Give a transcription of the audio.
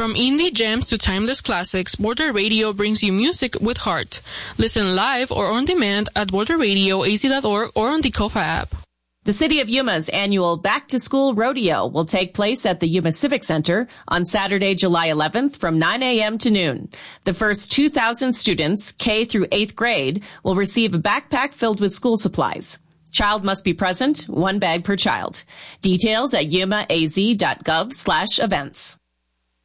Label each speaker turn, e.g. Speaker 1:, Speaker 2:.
Speaker 1: From indie gems to timeless classics, Border Radio brings you music with heart. Listen live or on demand at borderradioaz.org or on the Kofa app.
Speaker 2: The City of Yuma's annual Back to School Rodeo will take place at the Yuma Civic Center on Saturday, July 11th from 9 a.m. to noon. The first 2,000 students, K through 8th grade, will receive a backpack filled with school supplies. Child must be present, 1 bag per child. Details at yumaaz.gov/events.